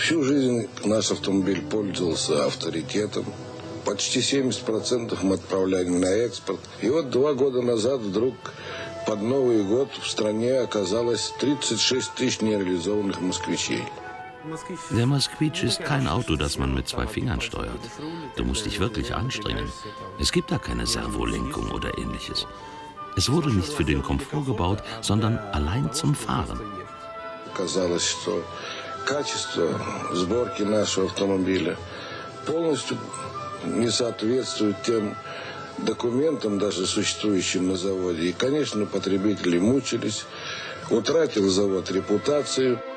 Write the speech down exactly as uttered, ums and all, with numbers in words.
Всю жизнь наш автомобиль пользовался авторитетом. Почти семьдесят процентов мы отправляли на экспорт. И вот два года назад вдруг под Новый год в стране оказалось тридцать шесть тысяч нереализованных москвичей. Der Moskwitsch ist kein Auto, das man mit zwei Fingern steuert. Du musst dich wirklich anstrengen. Es gibt da keine Servolenkung oder ähnliches. Es wurde nicht für den Komfort gebaut, sondern allein zum Fahren. Казалось, что качество сборки нашего автомобиля полностью не соответствует тем документам, даже существующим на заводе. И, конечно, потребители мучились, утратил завод репутацию.